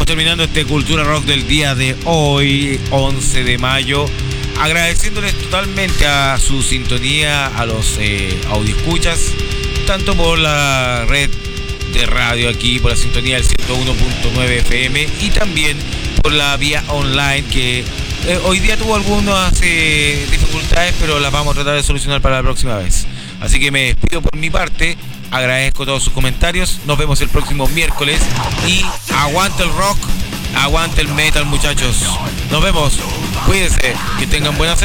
terminando este Cultura Rock del día de hoy, 11 de mayo. Agradeciéndoles totalmente a su sintonía, a los audioescuchas, tanto por la red de radio aquí, por la sintonía del 101.9 FM y también por la vía online que hoy día tuvo algunas dificultades, pero las vamos a tratar de solucionar para la próxima vez. Así que me despido por mi parte, agradezco todos sus comentarios, nos vemos el próximo miércoles y aguante el rock, aguante el metal, muchachos. Nos vemos, cuídense, que tengan buena semana.